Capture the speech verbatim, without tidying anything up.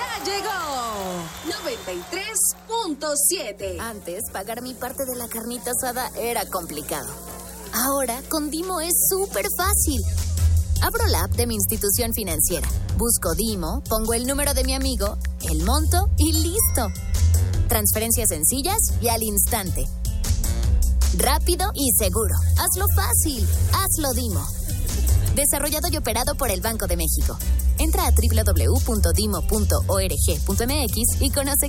ya llegó noventa y tres punto siete. Antes, pagar mi parte de la carnita asada era complicado. Ahora, con Dimo es súper fácil. Abro la app de mi institución financiera, busco Dimo, pongo el número de mi amigo, el monto y listo. Transferencias sencillas y al instante. Rápido y seguro. Hazlo fácil. Hazlo Dimo. Desarrollado y operado por el Banco de México. Entra a doble u doble u doble u punto dimo punto org punto m x y conoce